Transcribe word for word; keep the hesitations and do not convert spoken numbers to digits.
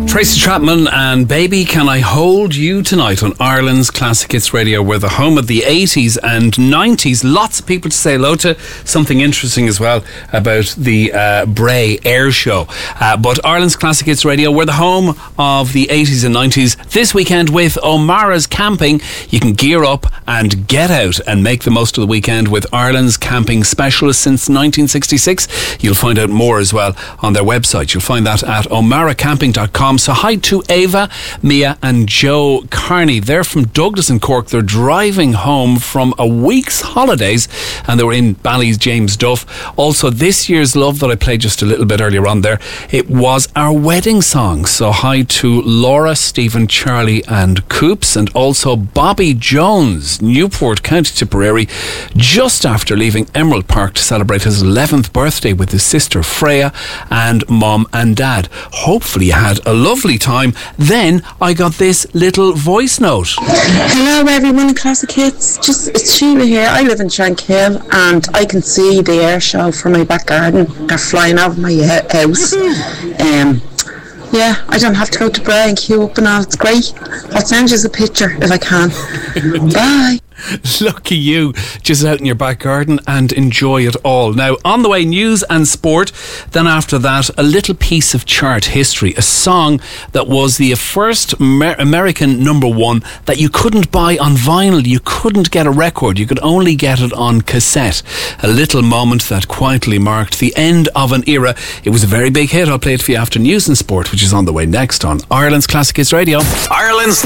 Tracy Chapman and Baby Can I Hold You Tonight on Ireland's Classic Hits Radio. We're the home of the eighties and nineties. Lots of people to say hello to. Something interesting as well about the uh, Bray Air Show. Uh, but Ireland's Classic Hits Radio, we're the home of the eighties and nineties. This weekend with O'Mara's Camping, you can gear up and get out and make the most of the weekend with Ireland's camping specialist since nineteen sixty-six. You'll find out more as well on their website. You'll find that at omara camping dot com. So hi to Ava, Mia and Joe Carney. They're from Douglas and Cork. They're driving home from a week's holidays and they were in Bally's James Duff. Also, this year's Love that I played just a little bit earlier on there, it was our wedding song. So hi to Laura, Stephen, Charlie and Coops, and also Bobby Jones, Newport, County Tipperary, just after leaving Emerald Park to celebrate his eleventh birthday with his sister Freya and mom and dad. Hopefully you had a lovely time. Then I got this little voice note. Hello everyone in Classic Hits. Just it's Sheila here. I live in Shankill and I can see the air show from my back garden. They're flying over my uh, house. Um, yeah, I don't have to go to Bray and queue up and all. It's great. I'll send you a picture if I can. Bye. Lucky you, just out in your back garden and enjoy it all. Now, on the way, news and sport. Then after that, a little piece of chart history. A song that was the first Amer- American number one that you couldn't buy on vinyl. You couldn't get a record. You could only get it on cassette. A little moment that quietly marked the end of an era. It was a very big hit. I'll play it for you after news and sport, which is on the way next on Ireland's Classic Hits Radio. Ireland's